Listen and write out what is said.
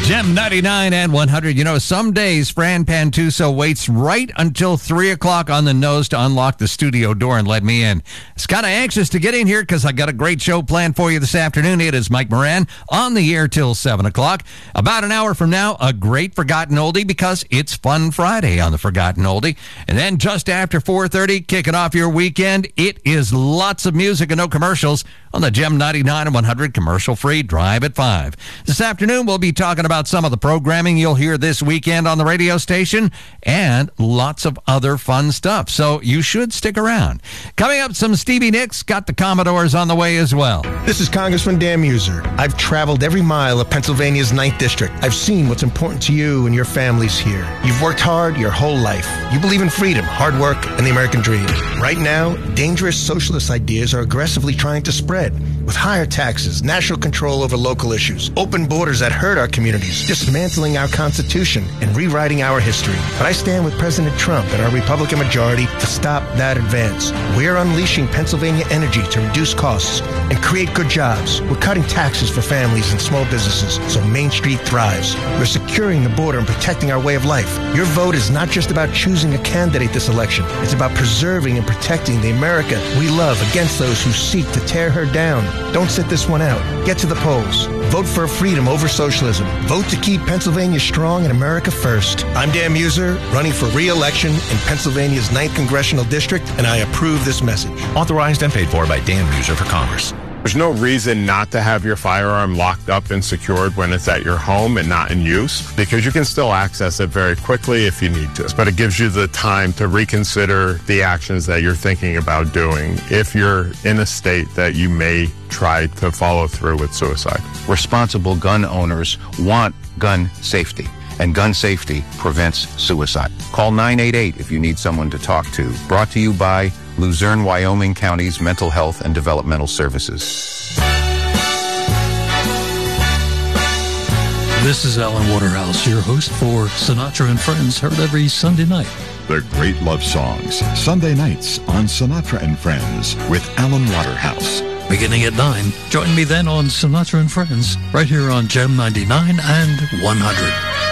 Gem 99 and 100. You know, some days Fran Pantuso waits right until 3 o'clock on the nose to unlock the studio door and let me in. It's kind of anxious to get in here because I got a great show planned for you this afternoon. It is Mike Moran on the air till 7 o'clock. About an hour from now, a great Forgotten Oldie because it's Fun Friday on the Forgotten Oldie. And then just after 4:30, kicking off your weekend, it is lots of music and no commercials on the Gem 99 and 100 commercial-free Drive at 5. This afternoon, we'll be talking about some of the programming you'll hear this weekend on the radio station and lots of other fun stuff, so you should stick around. Coming up, some Stevie Nicks, got the Commodores on the way as well. This is Congressman Dan Muser. I've traveled every mile of Pennsylvania's 9th District. I've seen what's important to you and your families here. You've worked hard your whole life. You believe in freedom, hard work, and the American dream. Right now, dangerous socialist ideas are aggressively trying to spread with higher taxes, national control over local issues, open borders that hurt our communities, dismantling our Constitution, and rewriting our history. But I stand with President Trump and our Republican majority to stop that advance. We're unleashing Pennsylvania energy to reduce costs and create good jobs. We're cutting taxes for families and small businesses so Main Street thrives. We're securing the border and protecting our way of life. Your vote is not just about choosing a candidate this election. It's about preserving and protecting the America we love against those who seek to tear her down. Don't sit this one out. Get to the polls. Vote for freedom over socialism. Vote to keep Pennsylvania strong and America first. I'm Dan Muser, running for re-election in Pennsylvania's 9th Congressional District, and I approve this message. Authorized and paid for by Dan Muser for Congress. There's no reason not to have your firearm locked up and secured when it's at your home and not in use, because you can still access it very quickly if you need to. But it gives you the time to reconsider the actions that you're thinking about doing if you're in a state that you may try to follow through with suicide. Responsible gun owners want gun safety, and gun safety prevents suicide. Call 988 if you need someone to talk to. Brought to you by Luzerne, Wyoming County's Mental Health and Developmental Services. This is Alan Waterhouse, your host for Sinatra and Friends, heard every Sunday night. The Great Love Songs, Sunday nights on Sinatra and Friends with Alan Waterhouse. Beginning at 9, join me then on Sinatra and Friends, right here on Gem 99 and 100.